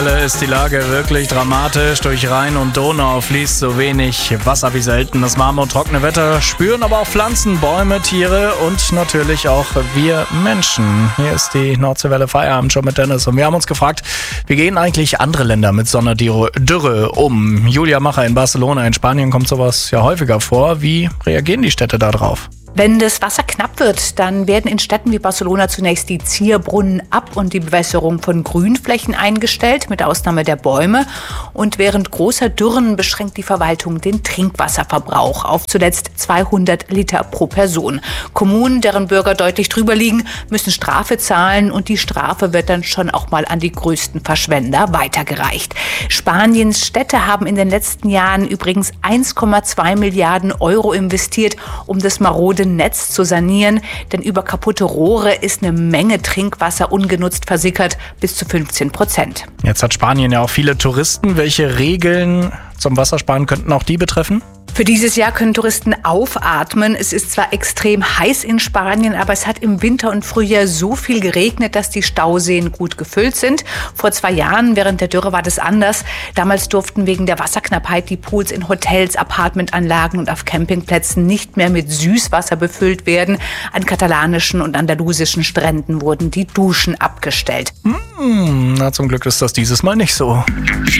Ist die Lage wirklich dramatisch. Durch Rhein und Donau fließt so wenig Wasser wie selten. Das warme und trockene Wetter spüren aber auch Pflanzen, Bäume, Tiere und natürlich auch wir Menschen. Hier ist die Nordseewelle Feierabend schon mit Dennis. Und wir haben uns gefragt, wie gehen eigentlich andere Länder mit so einer Dürre um? Julia Macher in Barcelona in Spanien kommt sowas ja häufiger vor. Wie reagieren die Städte da drauf? Wenn das Wasser knapp wird, dann werden in Städten wie Barcelona zunächst die Zierbrunnen ab und die Bewässerung von Grünflächen eingestellt, mit Ausnahme der Bäume. Und während großer Dürren beschränkt die Verwaltung den Trinkwasserverbrauch auf zuletzt 200 Liter pro Person. Kommunen, deren Bürger deutlich drüber liegen, müssen Strafe zahlen und die Strafe wird dann schon auch mal an die größten Verschwender weitergereicht. Spaniens Städte haben in den letzten Jahren übrigens 1,2 Milliarden Euro investiert, um das marode Netz zu sanieren, denn über kaputte Rohre ist eine Menge Trinkwasser ungenutzt versickert, bis zu 15%. Jetzt hat Spanien ja auch viele Touristen. Welche Regeln zum Wassersparen könnten auch die betreffen? Für dieses Jahr können Touristen aufatmen. Es ist zwar extrem heiß in Spanien, aber es hat im Winter und Frühjahr so viel geregnet, dass die Stauseen gut gefüllt sind. Vor 2 Jahren, während der Dürre, war das anders. Damals durften wegen der Wasserknappheit die Pools in Hotels, Apartmentanlagen und auf Campingplätzen nicht mehr mit Süßwasser befüllt werden. An katalanischen und andalusischen Stränden wurden die Duschen abgestellt. Na, zum Glück ist das dieses Mal nicht so.